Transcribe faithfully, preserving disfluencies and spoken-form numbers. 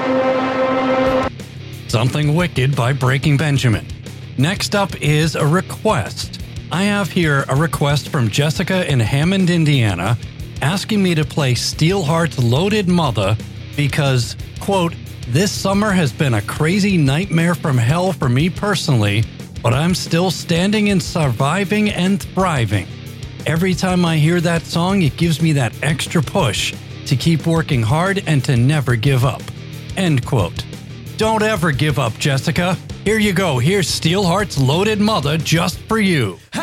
Something Wicked by Breaking Benjamin. Next up is a request. I have here a request from Jessica in Hammond, Indiana, asking me to play Steelheart's Loaded Mother because, quote, this summer has been a crazy nightmare from hell for me personally, but I'm still standing and surviving and thriving. Every time I hear that song, it gives me that extra push to keep working hard and to never give up. End quote. Don't ever give up, Jessica. Here you go. Here's Steelheart's Loaded Mother just for you.